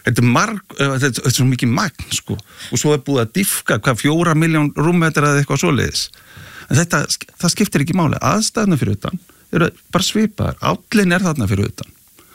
þetta er svo mikið magn, sko, og svo búið að dýfka 4 milljón rúmmetra eða eitthvað svoleiðis. En það skiptir ekki máli. Aðstæðna fyrir utan eru bara svipaðar. Állinn þarna fyrir utan.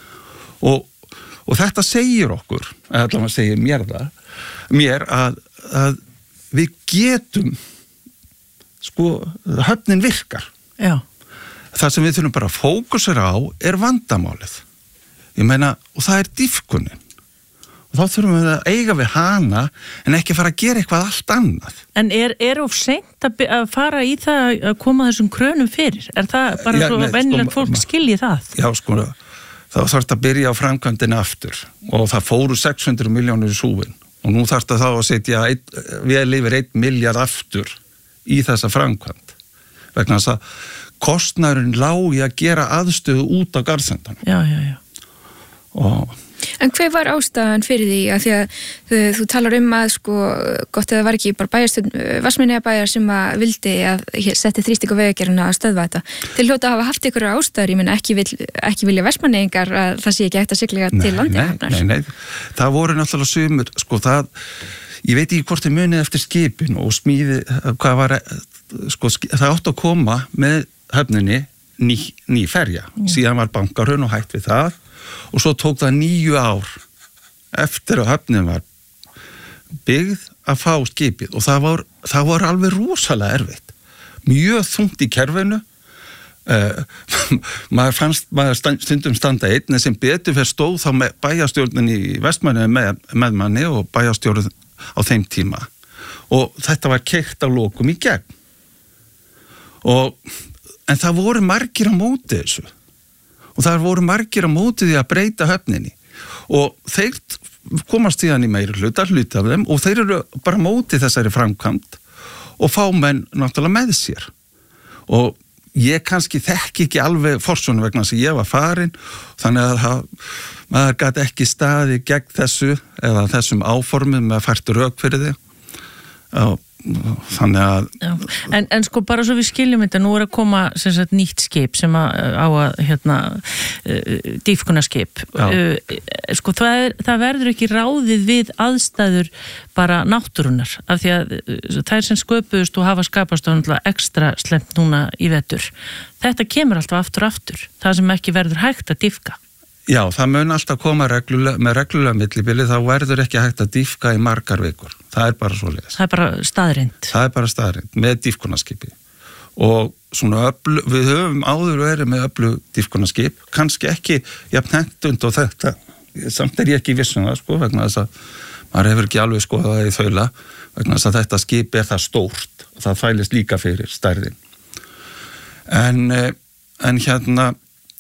Og þetta segir okkur, eða allavega segir mér að við getum, sko, höfnin virkar. Já. Það sem við þurfum bara að fókusera á vandamálið. Ég meina, og það dýfkunin. Og þá þurfum við að eiga við hana en ekki fara að gera eitthvað allt annað. En of seint að fara í það að koma þessum krönum fyrir? Það bara svo venjulegt fólk skilji það? Já, sko, þá þarf þetta að byrja á framkvæmdina aftur og það fóru 600 milljónir í súfin og nú þarf þetta þá að setja vel yfir 1 milljarð aftur í þessa framkvæmd. Vegna þess að kostnaðurinn lá í að gera aðstöðu út á garðsendanum. Já. En hver var ástæðan fyrir því að því að þú talar að sko gott að það var ekki bara bæjarstjórn Vestmannaeyjabæjar sem að vildi að setti þrýsting á Vegagerðina að stöðva þetta. Til hljóta að hafa haft einhverjar ástæður, ég meina ekki vilja Vestmannaeyingar að það sé ekki hægt að sigla til Landeyjahafnar. Nei. Það voru náttúrulega sumur, sko ég veit ekki hvort þið munið eftir skipin og smíði, hvað var, sko það átti að koma með höfninni ný ferja. Síðan var bankarhraun og hætt við það. Og svo tók það 9 ár eftir að höfnin var byggð að fá skipið og það var alveg rosalega erfitt. Mjög þungt í kerfinu. Maður stundum standa einn en sem betur fyrir stóð þá með bæjarstjórnin í Vestmannaeyjum með manni og bæjarstjórnin á þeim tíma. Og þetta var keyrt af lokum í gegn. En það voru margir á móti þessu. Og það voru margir á móti því að breyta höfninni og þeir komast síðan í meiri hluta af þeim og þeir eru bara móti þessari framkvæmd og fá menn náttúrulega með sér og ég kannski þekki ekki alveg forsjónu vegna þess að ég var farin þannig að maður gat ekki staðið gegn þessu eða þessum áformum með að fært rök fyrir þig þannig að en sko bara svo við skiljum þetta nú að koma sem sagt nýtt skip sem á að dýpkunarskip sko það verður ekki ráðið við aðstæður bara náttúrunar af því að þær sem sköpuðust og hafa skapast ekstra slemt núna í vetur þetta kemur alltaf aftur það sem ekki verður hægt að dýpka. Já, það mun alltaf koma með reglulega millibili, þá verður ekki hægt að dýpka í margar vikur. Það bara svoleiðis. Það bara staðreind. Það bara staðreind með dýpkunarskipi. Og svona við höfum áður verið með dýpkunarskip, kannski ekki jafn hentund og þetta. Samt ég ekki viss það, sko, vegna þess að maður hefur ekki alveg skoðað það í þaula, vegna þess að þetta skip það stórt og það fælist líka fyrir stærðin. En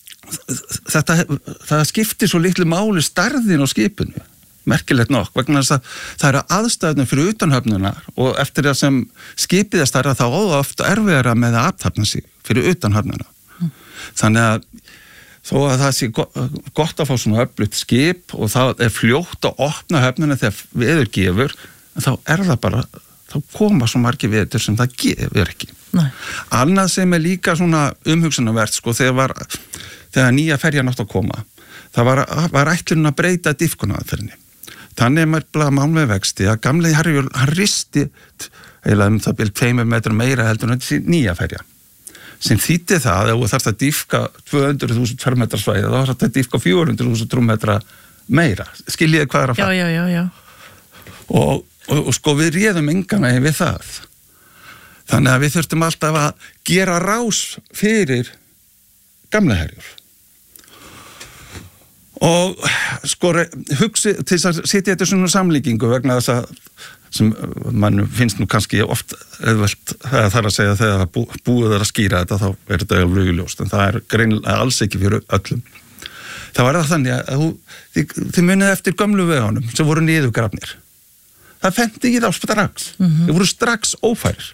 það skiptir svo litlu máli stærðin á skipinu, merkilegt nokk, vegna þess að það eru aðstæðnum fyrir utan höfnuna og eftir það sem skipið stærra þá ofta erfiðara með að athafna sig fyrir utan höfnuna. Þannig að þó að það sé gott að fá svona öflugt skip og það fljótt að opna höfnuna þegar veður gefur, þá það bara, þá koma svo margir veður sem það gefur ekki. Nei. Annað sem líka svona umhugsunarvert, sko, þegar nýja ferjan átti að koma, það var ætlun að breyta dýpkunaraðferðinni. Þannig maður málmið vexti að gamli Herjólfur, hann risti eiginlega það bil 2 metrum meira heldur en þessi nýja ferja. Sem þýddi það, ef þú þarft að dýpka 200.000 fermetra svæði, þá þarft að dýpka 400.000 rúmmetra meira. Skiljiði hvað að fara? Já. Og sko við réðum engan veginn við það. Þannig að við þurftum alltaf að gera rás fyrir gamla Herjólf. Og sko hugsi til að setja þetta svona samlíkingu vegna þess að sem mann finnst nú kannski oft auðvelt þar að segja þegar búið að skýra þetta þá þetta alveg ljóst en það greinilega alls ekki fyrir öllum. Það var það þannig að þið munið eftir gömlu vegunum sem voru niðurgrafnir. Það fenndi ekki þá strax. Þeir voru strax ófærir.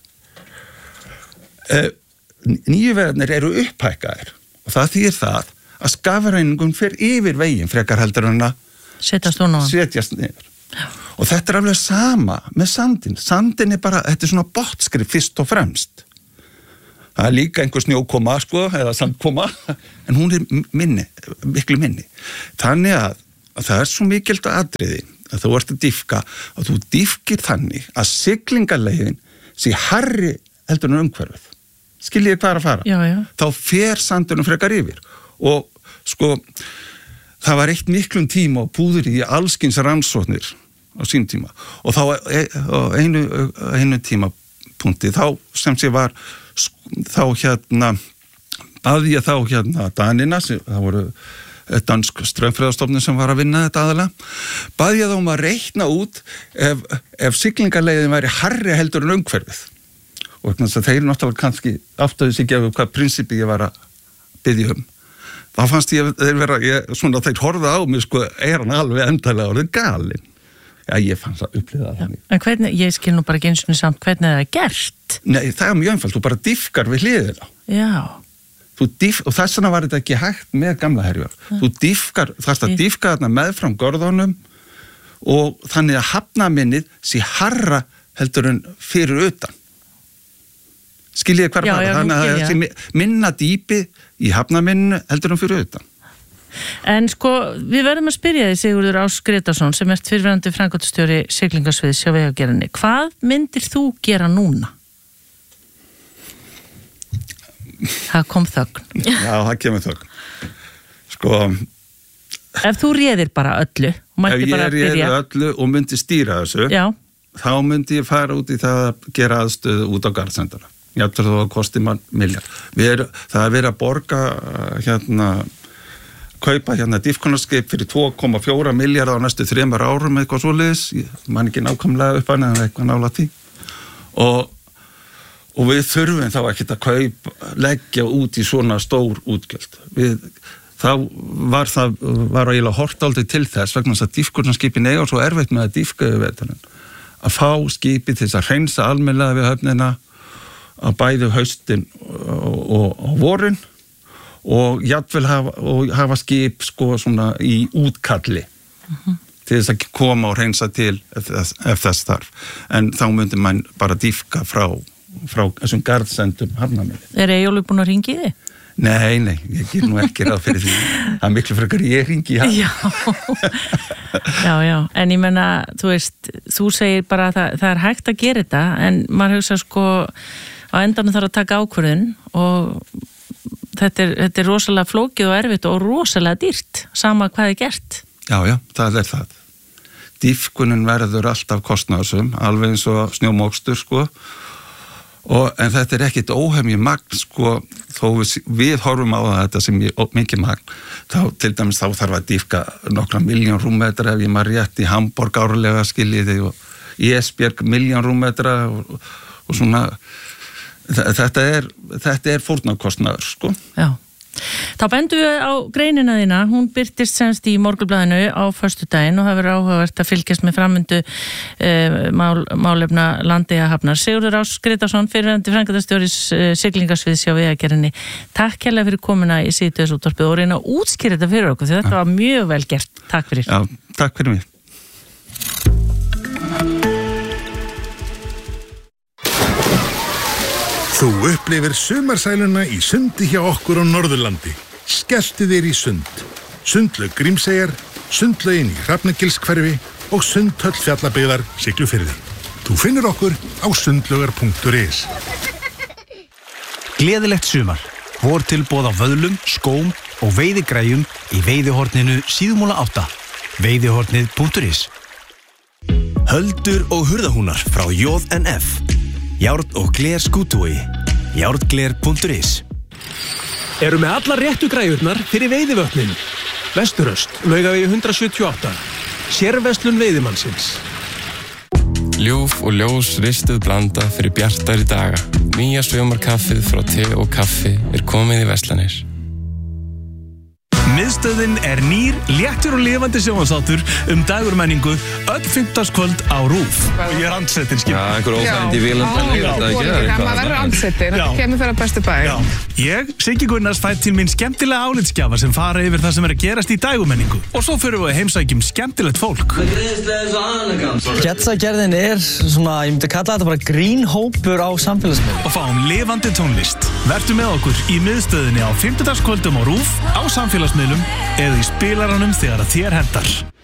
Nýju vegarnir eru upphækkaðir og það þýðir það að skafræningum fer yfir veginn frekar heldur en að setjast niður. Og þetta alveg sama með sandin. Sandin bara, þetta svona botnskrif fyrst og fremst. Það líka einhver snjókoma, sko, eða sandkoma, en hún miklu minni. Þannig að það svo mikilt atriði að þú ert að dýpka og þú dýpkir þannig að siglingaleiðin sé hærri heldur en umhverfið. Skiljið hvað að fara? Já. Þá fer sandurinn frekar yfir og sko það var eitt miklum tíma og púður í allskins rannsóknir á sín tíma og þá einu tímapunkti þá sem sé var þá baði ég þá Danina, það voru dansk straumfræðastofnun sem var að vinna þetta aðalega, baði ég þá að reikna út ef siglingarleiðin væri hærri heldur en umhverfið og þannig að þeir náttúrulega kannski áttuðu sig af hvað prinsipi ég var að biðja þá fannst ég þeir horfðu á mig sko, hann alveg endalega orðið galinn. Já, ég fannst að upplifa það þannig. En hvernig, ég skil nú bara ekki eins og samt hvernig það gert? Nei, það mjög einfalt, þú bara dýfkar við hliðina. Já. Og þess vegna var þetta ekki hægt með gamla Herjólf. Þú dýfkar, þarfst að dýfka þarna meðfram görðunum og þannig að hafnaminnið sé harra heldur en fyrir utan. Skiljið hver bara, þannig að það sé minna dýpi í hafnaminninu heldur en fyrir utan. En sko, við verðum að spyrja þig Sigurður Ás Gretarsson sem ert fyrrverandi framkvæmdastjóri siglingasviðs hjá Vegagerðinni. Hvað myndir þú gera núna? Það kom þögn. Já, það kemur þögn. Sko... Ef þú réðir bara öllu, ef ég réði öllu og myndi stýra þessu, þá myndi ég fara út í það að gera aðstöðu út á garðsendana. Ég ætla það að kosti mann miljard. Það er verið að borga kaupa dýfkunarskip fyrir 2,4 miljardar á næstu 3 árum eitthvað svoleiðis, ég man ekki nákvæmlega upp hann en eitthvað nála því og við þurfum þá ekkert að leggja út í svona stór útgjöld þá var eiginlega hort aldrei til þess vegna þess að dýfkunarskipin eiga svo erfitt með að dýfka yfir veturinn að fá skipi til þess að hreinsa almennilega við höfnina að bæði haustin og vorin og jafnvel hafa skip sko svona í útkalli til þess að koma og hreinsa til ef þess þarf. En þá myndi mann bara dýfka frá þessum garðsendum hafnaminnið. Er Eyjólfur búin að hringi þig? Nei, ég ger nú ekki ráð fyrir því. Það miklu frekar ég hringi hann. Já, en ég menna, þú veist, þú segir bara að það hægt að gera þetta, en maður hugsa sko, á endanum þarf að taka ákvörðun og þetta er rosalega flókið og erfitt og rosalega dýrt, sama hvað er gert. Já, það er það. Dýfkunin verður alltaf kostnaðarsum, alveg eins og snjómokstur, sko. En þetta er ekkit óhemji magn, sko, þó við horfum á þetta sem mikið magn, til dæmis þá þarf að dýfka nokkra miljón rúmmetra ef ég maður rétt í Hamborg árlega skiljiði og í Esbjerg miljón rúmmetra og svona, þetta er fórnarkostnaður, sko. Já. Þá bendum við á greinina þína, hún birtist semst í Morgunblaðinu á föstudaginn og það verður áhugavert að fylgjast með framvindu málefna Landeyjahafnar. Sigurður Ás Gretarsson, fyrrverandi framkvæmdastjóri siglingasviðs hjá Vegagerðinni. Takk kærlega fyrir komuna í Síðdegisútvarpið og reyna að útskýra þetta fyrir okkur, því þetta var mjög vel gert. Takk fyrir. Já, takk fyrir mig. Þú upplifir sumarsæluna í sundi hjá okkur á Norðurlandi. Skelltu þér í sund. Sundlaug Grímseyjar, sundlaugin í Hrafnagilshverfi og sundhöll Fjallabyggðar Siglufirði. Þú finnur okkur á sundlaugar.is. Gleðilegt sumar. Vortilboð á vöðlum, skóm og veiðigræjum í veiðihorninu Síðumúla 8. Veiðihornið.is. Höldur og hurðahúnar frá JNF. Járn og gler skútúi. Járngler.is. Eru með allar réttu græjurnar fyrir veiðivötnin. Vesturöst, Laugavegi 178. Sérverslun veiðimannsins. Ljúf og ljós ristuð blanda fyrir bjartari daga. Nýja sumarkaffið frá te og kaffi er komið í verslanir. Miðstöðin er nýr, léttur og lifandi sjónvarpsþáttur dagurmenningu öll fimmtudagskvöld á RÚV. Ég er andsettin, skil. Já, einhver óþægindi í Vílundalíf, þetta ekki eða eitthvað. Maður verður andsettin, þetta kemur fyrir að bestu bæ. Ég, Siggi Gunnars, fætt til mín skemmtilega álitsgjafar sem fara yfir það sem er að gerast í dagurmenningu. Og svo fyrir við að heimsækjum skemmtilegt fólk. Getsagerðin er svona, ég myndi kalla þetta bara grínhópur á samfélagsmiðlum. Og fáum lifandi tónlist. Vertu með okkur í miðstöðinni á fimmtudagskvöldum á RÚV, á samfélagsmiðlum eða í spilaranum þegar þér hentar.